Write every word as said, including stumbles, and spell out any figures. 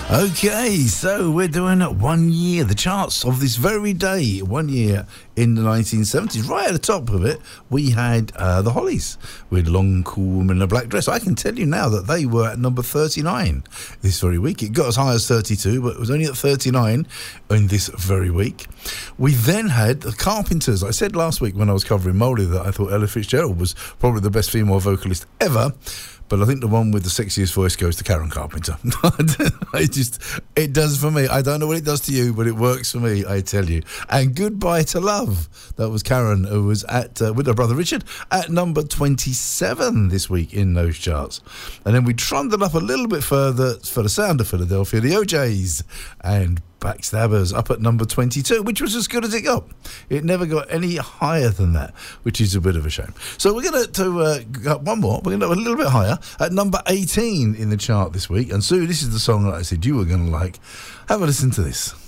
Okay, so we're doing one year, the charts of this very day, one year in the nineteen seventies. Right at the top of it, we had uh, the Hollies with Long Cool Woman in a Black Dress. I can tell you now that they were at number thirty-nine this very week. It got as high as thirty-two, but it was only at thirty-nine in this very week. We then had the Carpenters. I said last week when I was covering Molly that I thought Ella Fitzgerald was probably the best female vocalist ever. But I think the one with the sexiest voice goes to Karen Carpenter. it just, it does for me. I don't know what it does to you, but it works for me, I tell you. And Goodbye to Love. That was Karen, who was at, uh, with her brother Richard, at number twenty-seven this week in those charts. And then we trundled up a little bit further for the sound of Philadelphia, the O Js, and Backstabbers up at number twenty-two, which was as good as it got. It never got any higher than that, which is a bit of a shame. So we're going to uh, go one more. We're going to go a little bit higher at number eighteen in the chart this week. And Sue, this is the song that I said you were going to like. Have a listen to this.